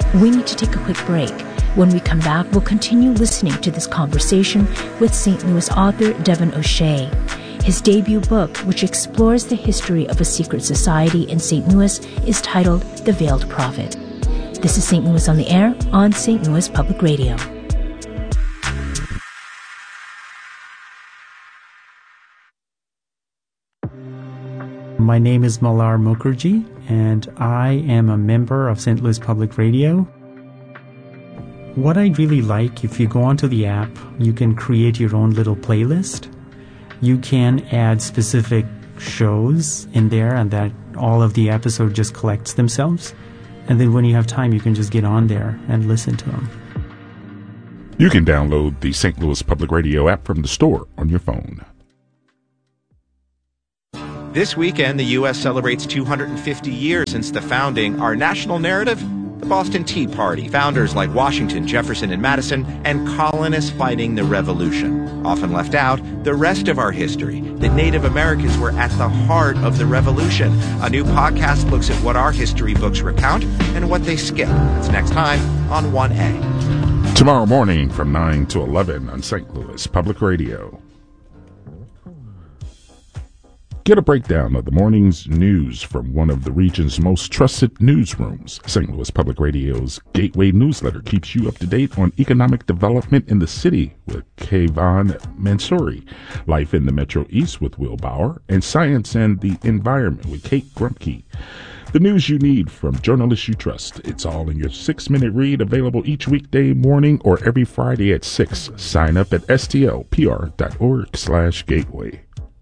We need to take a quick break. When we come back, we'll continue listening to this conversation with St. Louis author Devin O'Shea. His debut book, which explores the history of a secret society in St. Louis, is titled The Veiled Prophet. This is St. Louis on the Air on St. Louis Public Radio. My name is Malar Mukherjee, and I am a member of St. Louis Public Radio. What I really like, if you go onto the app, you can create your own little playlist. You can add specific shows in there, and that all of the episodes just collects themselves. And then when you have time, you can just get on there and listen to them. You can download the St. Louis Public Radio app from the store on your phone. This weekend, the U.S. celebrates 250 years since the founding. Our national narrative? The Boston Tea Party. Founders like Washington, Jefferson, and Madison, and colonists fighting the Revolution. Often left out, the rest of our history, that Native Americans were at the heart of the Revolution. A new podcast looks at what our history books recount and what they skip. That's next time on 1A. Tomorrow morning from 9 to 11 on St. Louis Public Radio. Get a breakdown of the morning's news from one of the region's most trusted newsrooms. St. Louis Public Radio's Gateway newsletter keeps you up to date on economic development in the city with Kayvon Mansouri, Life in the Metro East with Will Bauer, and Science and the Environment with Kate Grumke. The news you need from journalists you trust. It's all in your 6-minute read, available each weekday morning or every Friday at 6. Sign up at stlpr.org/gateway.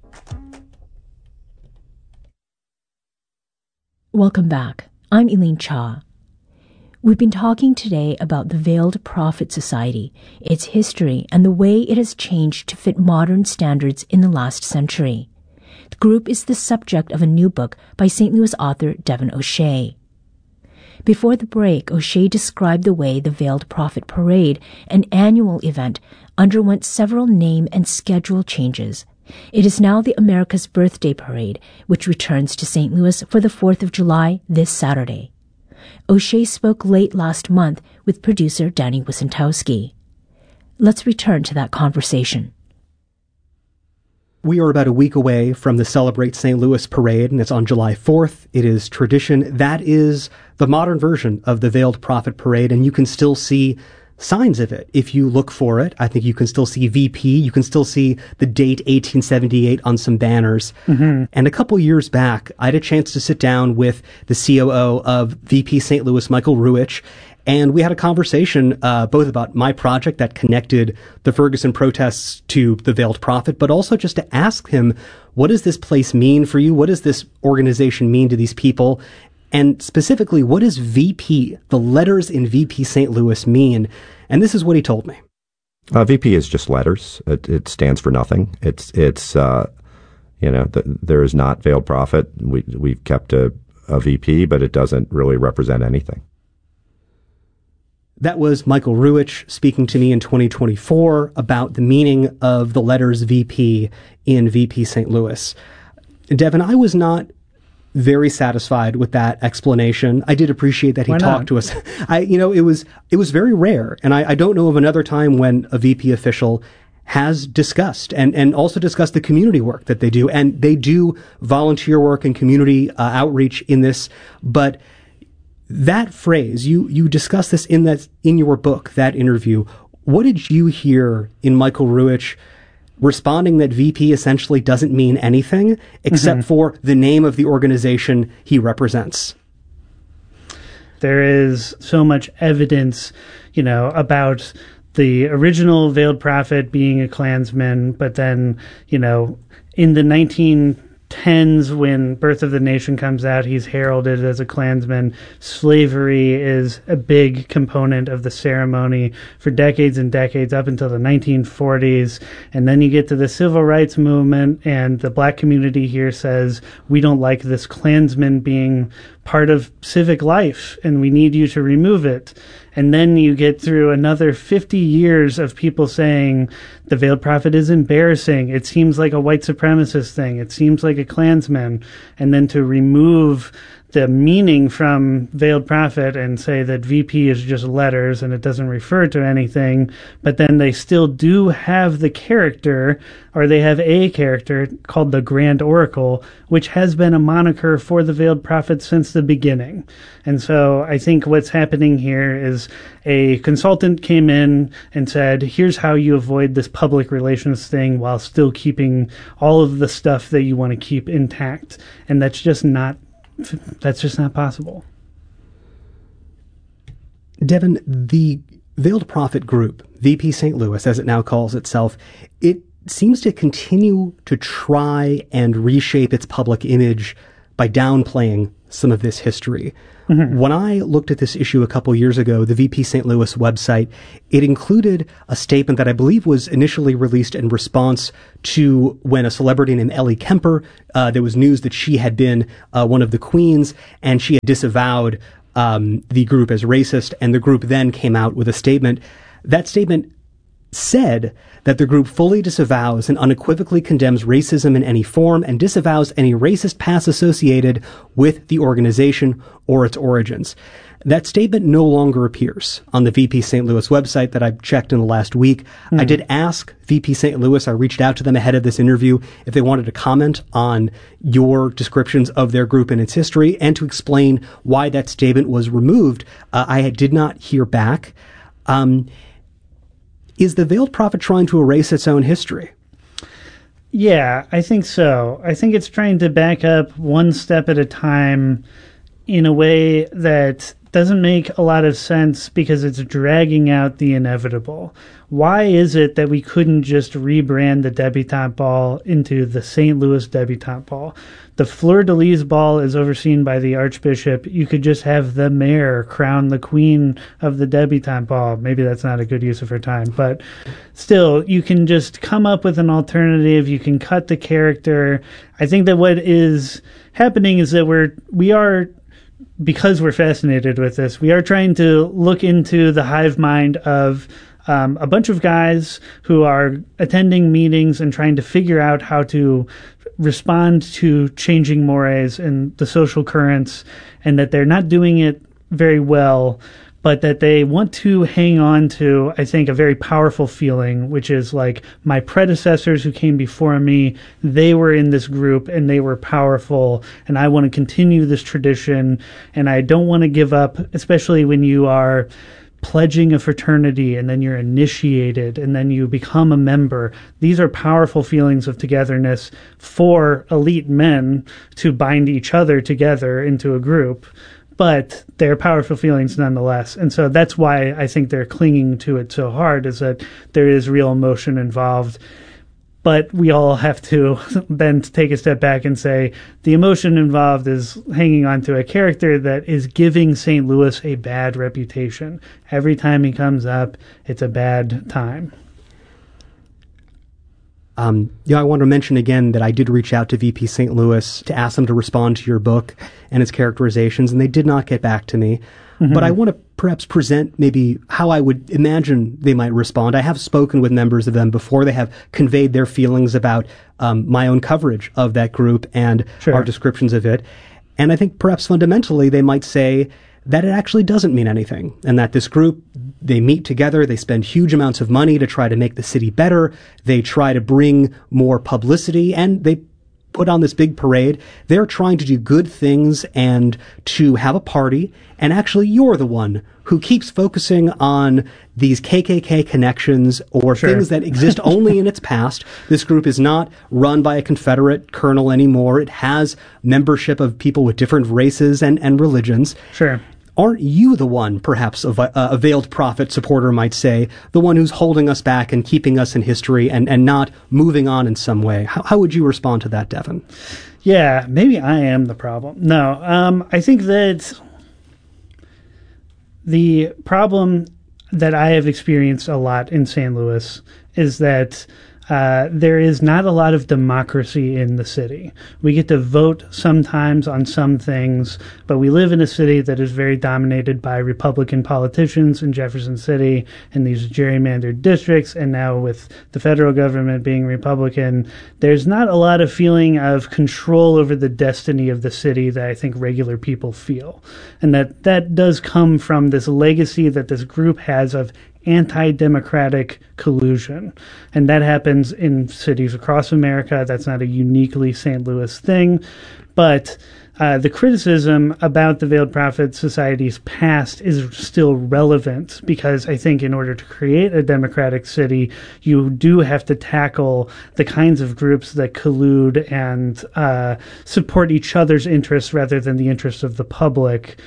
Welcome back. I'm Elaine Cha. We've been talking today about the Veiled Prophet Society, its history, and the way it has changed to fit modern standards in the last century. The group is the subject of a new book by St. Louis author Devin O'Shea. Before the break, O'Shea described the way the Veiled Prophet Parade, an annual event, underwent several name and schedule changes. It is now the America's Birthday Parade, which returns to St. Louis for the 4th of July this Saturday. O'Shea spoke late last month with producer Danny Wysentowski. Let's return to that conversation. We are about a week away from the Celebrate St. Louis Parade, and it's on July 4th. It is tradition. That is the modern version of the Veiled Prophet Parade, and you can still see signs of it. If you look for it, I think you can still see VP. You can still see the date 1878 on some banners. Mm-hmm. And a couple years back, I had a chance to sit down with the COO of VP St. Louis, Michael Ruich, and we had a conversation both about my project that connected the Ferguson protests to the Veiled Prophet, but also just to ask him, what does this place mean for you? What does this organization mean to these people? And specifically, what does VP, the letters in VP St. Louis, mean? And this is what he told me. VP is just letters. It stands for nothing. There is not Veiled Prophet. We've kept a VP, but it doesn't really represent anything. That was Michael Ruich speaking to me in 2024 about the meaning of the letters VP in VP St. Louis. Devin, I was not very satisfied with that explanation. I did appreciate that he talked to us. It was very rare, and I don't know of another time when a VP official has discussed and also discussed the community work that they do, and they do volunteer work and community outreach in this. But that phrase, you discuss this in your book, that interview. What did you hear in Michael Ruich responding that VP essentially doesn't mean anything except for the name of the organization he represents? There is so much evidence, about the original Veiled Prophet being a Klansman, but then, in the 1910s, when Birth of the Nation comes out, he's heralded as a Klansman. Slavery is a big component of the ceremony for decades and decades, up until the 1940s. And then you get to the Civil Rights Movement, and the black community here says, we don't like this Klansman being part of civic life, and we need you to remove it. And then you get through another 50 years of people saying the Veiled Prophet is embarrassing. It seems like a white supremacist thing. It seems like a Klansman. And then to remove the meaning from Veiled Prophet and say that VP is just letters and it doesn't refer to anything, but then they still do have the character, or they have a character called the Grand Oracle, which has been a moniker for the Veiled Prophet since the beginning. And so I think what's happening here is a consultant came in and said, here's how you avoid this public relations thing while still keeping all of the stuff that you want to keep intact. And that's just not possible. Devin, the Veiled Prophet group, VP St. Louis, as it now calls itself, it seems to continue to try and reshape its public image by downplaying some of this history. Mm-hmm. When I looked at this issue a couple years ago, the VP St. Louis website, it included a statement that I believe was initially released in response to when a celebrity named Ellie Kemper, there was news that she had been one of the queens, and she had disavowed the group as racist, and the group then came out with a statement. That statement said that the group fully disavows and unequivocally condemns racism in any form and disavows any racist past associated with the organization or its origins. That statement no longer appears on the VP St. Louis website that I checked in the last week. I did ask VP St. Louis, I reached out to them ahead of this interview, if they wanted to comment on your descriptions of their group and its history and to explain why that statement was removed. I did not hear back. Is the Veiled Prophet trying to erase its own history? Yeah, I think so. I think it's trying to back up one step at a time in a way that doesn't make a lot of sense because it's dragging out the inevitable. Why is it that we couldn't just rebrand the Debutante Ball into the St. Louis Debutante Ball? The Fleur-de-Lis Ball is overseen by the Archbishop. You could just have the mayor crown the queen of the Debutante Ball. Maybe that's not a good use of her time, but still, you can just come up with an alternative. You can cut the character. I think that what is happening is that we are, because we're fascinated with this, we are trying to look into the hive mind of a bunch of guys who are attending meetings and trying to figure out how to respond to changing mores and the social currents, and that they're not doing it very well, but that they want to hang on to, I think, a very powerful feeling, which is like, my predecessors who came before me, they were in this group and they were powerful, and I want to continue this tradition, and I don't want to give up, especially when you are pledging a fraternity and then you're initiated and then you become a member. These are powerful feelings of togetherness for elite men to bind each other together into a group, but they're powerful feelings nonetheless. And so that's why I think they're clinging to it so hard, is that there is real emotion involved. But we all have to then take a step back and say the emotion involved is hanging on to a character that is giving St. Louis a bad reputation. Every time he comes up, it's a bad time. I want to mention again that I did reach out to VP St. Louis to ask them to respond to your book and its characterizations, and they did not get back to me. Mm-hmm. But I want to perhaps present maybe how I would imagine they might respond. I have spoken with members of them before. They have conveyed their feelings about my own coverage of that group and our descriptions of it. And I think perhaps fundamentally they might say that it actually doesn't mean anything, and that this group, they meet together, they spend huge amounts of money to try to make the city better, they try to bring more publicity, and they put on this big parade. They're trying to do good things and to have a party, and actually you're the one who keeps focusing on these KKK connections or things that exist only in its past. This group is not run by a Confederate colonel anymore. It has membership of people with different races and religions. Sure. Aren't you the one, perhaps a Veiled Prophet supporter might say, the one who's holding us back and keeping us in history and not moving on in some way? How would you respond to that, Devin? Yeah, maybe I am the problem. No, I think that the problem that I have experienced a lot in St. Louis is that there is not a lot of democracy in the city. We get to vote sometimes on some things, but we live in a city that is very dominated by Republican politicians in Jefferson City in these gerrymandered districts, and now with the federal government being Republican, there's not a lot of feeling of control over the destiny of the city that I think regular people feel. And that does come from this legacy that this group has of anti-democratic collusion. And that happens in cities across America. That's not a uniquely St. Louis thing. But the criticism about the Veiled Prophet Society's past is still relevant, because I think in order to create a democratic city, you do have to tackle the kinds of groups that collude and support each other's interests rather than the interests of the public.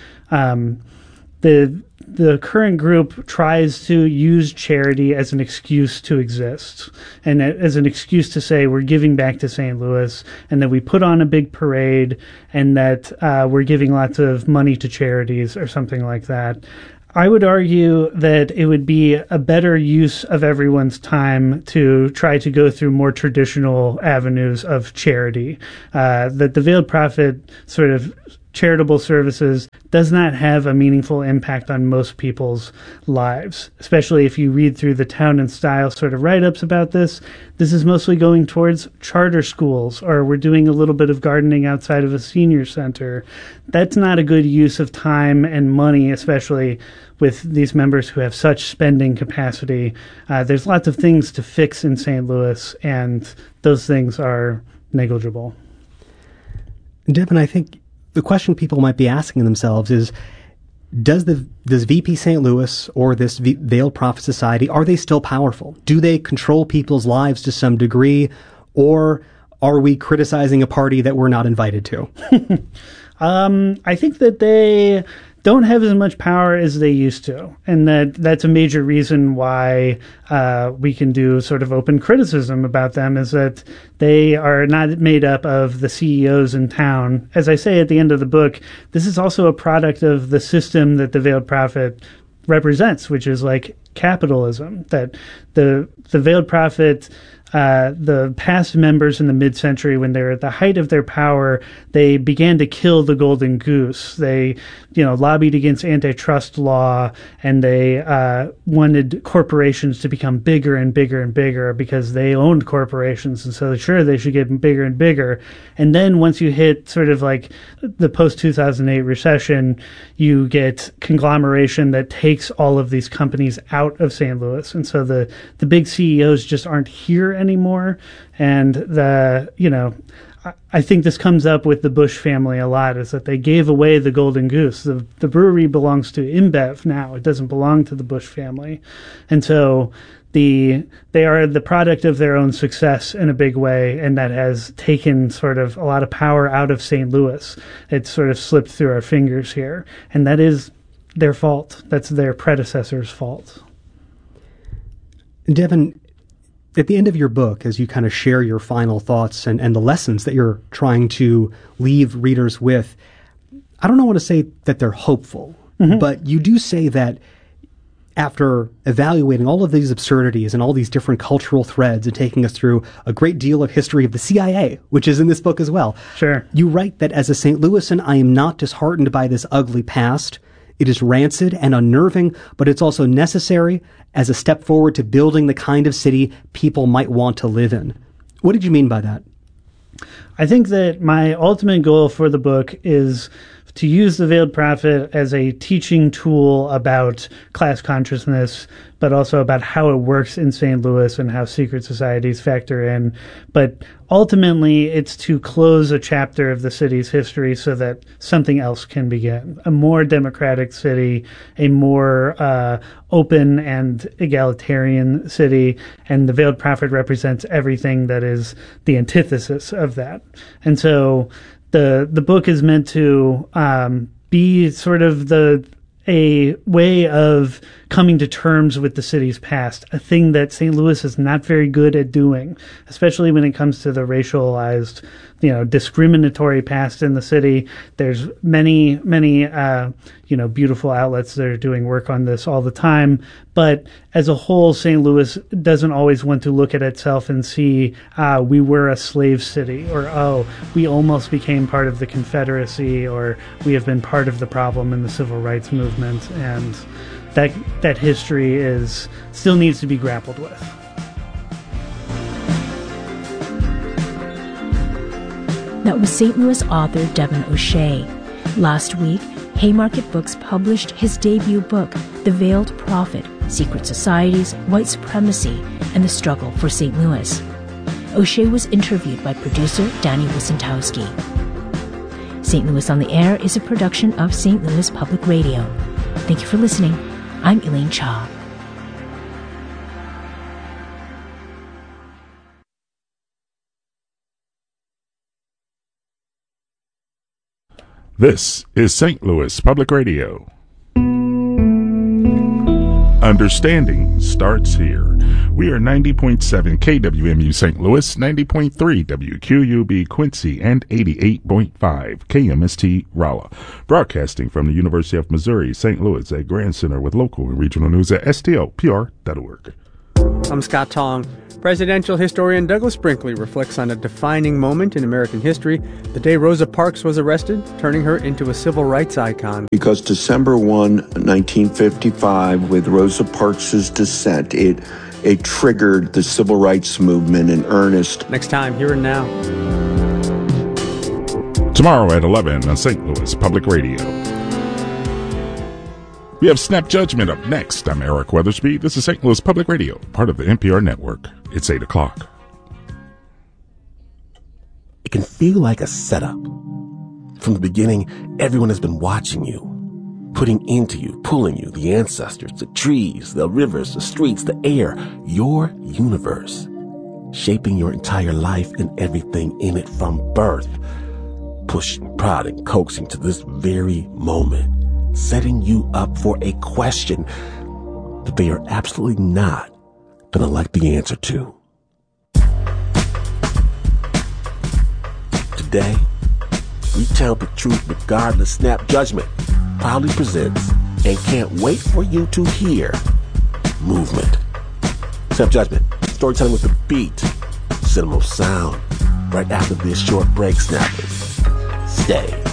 The current group tries to use charity as an excuse to exist, and as an excuse to say we're giving back to St. Louis, and that we put on a big parade, and that we're giving lots of money to charities or something like that. I would argue that it would be a better use of everyone's time to try to go through more traditional avenues of charity. That the Veiled Prophet sort of charitable services does not have a meaningful impact on most people's lives, especially if you read through the Town and Style sort of write-ups about this. This is mostly going towards charter schools, or we're doing a little bit of gardening outside of a senior center. That's not a good use of time and money, especially with these members who have such spending capacity. There's lots of things to fix in St. Louis, and those things are negligible. Devin, I think the question people might be asking themselves is, does VP St. Louis or this Veiled Prophet Society, are they still powerful? Do they control people's lives to some degree, or are we criticizing a party that we're not invited to? I think that they don't have as much power as they used to, and that's a major reason why we can do sort of open criticism about them, is that they are not made up of the CEOs in town. As I say at the end of the book, this is also a product of the system that the Veiled Prophet represents, which is like capitalism. That the Veiled Prophet, the past members in the mid-century, when they're at the height of their power, they began to kill the golden goose. They, lobbied against antitrust law, and they wanted corporations to become bigger and bigger and bigger because they owned corporations, and so sure, they should get bigger and bigger. And then once you hit sort of like the post-2008 recession, you get conglomeration that takes all of these companies out of St. Louis, and so the big CEOs just aren't here anymore. And I think this comes up with the Bush family a lot, is that they gave away the golden goose. The brewery belongs to InBev now. It doesn't belong to the Bush family. And so they are the product of their own success in a big way, and that has taken sort of a lot of power out of St. Louis. It's sort of slipped through our fingers here, and that is their fault. That's their predecessor's fault. Devin, at the end of your book, as you kind of share your final thoughts and the lessons that you're trying to leave readers with, I don't want to say that they're hopeful, but you do say that after evaluating all of these absurdities and all these different cultural threads and taking us through a great deal of history of the CIA, which is in this book as well, sure, you write that as a St. Louisan, I am not disheartened by this ugly past. It is rancid and unnerving, but it's also necessary as a step forward to building the kind of city people might want to live in. What did you mean by that? I think that my ultimate goal for the book is to use the Veiled Prophet as a teaching tool about class consciousness, but also about how it works in St. Louis and how secret societies factor in. But ultimately, it's to close a chapter of the city's history so that something else can begin. A more democratic city, a more open and egalitarian city, and the Veiled Prophet represents everything that is the antithesis of that. And so the book is meant to be sort of a way of coming to terms with the city's past, a thing that St. Louis is not very good at doing, especially when it comes to the racialized, discriminatory past in the city. There's many, beautiful outlets that are doing work on this all the time. But as a whole, St. Louis doesn't always want to look at itself and see, we were a slave city, or, we almost became part of the Confederacy, or we have been part of the problem in the civil rights movement. And that history still needs to be grappled with. That was St. Louis author Devin O'Shea. Last week, Haymarket Books published his debut book, The Veiled Prophet: Secret Societies, White Supremacy, and the Struggle for St. Louis. O'Shea was interviewed by producer Danny Wysentowski. St. Louis on the Air is a production of St. Louis Public Radio. Thank you for listening. I'm Elaine Cha. This is St. Louis Public Radio. Understanding starts here. We are 90.7 KWMU St. Louis, 90.3 WQUB Quincy, and 88.5 KMST Rolla. Broadcasting from the University of Missouri, St. Louis at Grand Center with local and regional news at STLPR.org. I'm Scott Tong. Presidential historian Douglas Brinkley reflects on a defining moment in American history, the day Rosa Parks was arrested, turning her into a civil rights icon. Because December 1, 1955, with Rosa Parks' dissent, it triggered the civil rights movement in earnest. Next time, Here and Now. Tomorrow at 11 on St. Louis Public Radio. We have Snap Judgment up next. I'm Eric Weathersby. This is St. Louis Public Radio, part of the NPR network. It's 8 o'clock. It can feel like a setup. From the beginning, everyone has been watching you, putting into you, pulling you, the ancestors, the trees, the rivers, the streets, the air, your universe, shaping your entire life and everything in it from birth, pushing, prodding, coaxing to this very moment, setting you up for a question that they are absolutely not going to like the answer to. Today, we tell the truth regardless. Snap Judgment proudly presents and can't wait for you to hear Movement. Snap Judgment, storytelling with the beat, cinema sound. Right after this short break, snappers. Stay